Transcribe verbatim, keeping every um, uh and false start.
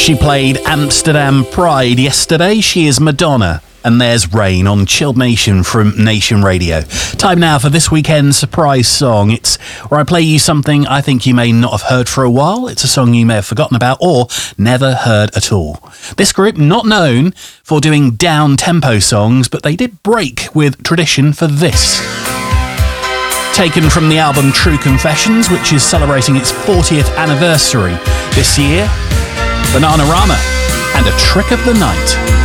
She played Amsterdam Pride yesterday. She is Madonna. And there's Rain on Chilled Nation from Nation Radio. Time now for this weekend's surprise song. It's where I play you something I think you may not have heard for a while. It's a song you may have forgotten about or never heard at all. This group, not known for doing down-tempo songs, but they did break with tradition for this. Taken from the album True Confessions, which is celebrating its fortieth anniversary this year, Bananarama and A Trick of the Night.